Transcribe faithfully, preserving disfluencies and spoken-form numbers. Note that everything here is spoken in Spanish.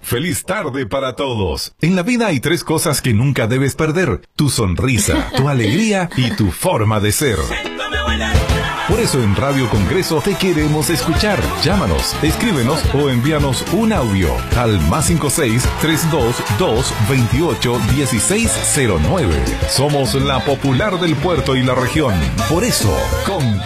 Feliz tarde para todos. En la vida hay tres cosas que nunca debes perder: tu sonrisa, tu alegría y tu forma de ser. Por eso en Radio Congreso te queremos escuchar. Llámanos, escríbenos o envíanos un audio al más cinco seis, tres dos dos, veintiocho, dieciséis cero nueve. Somos la popular del puerto y la región. Por eso, con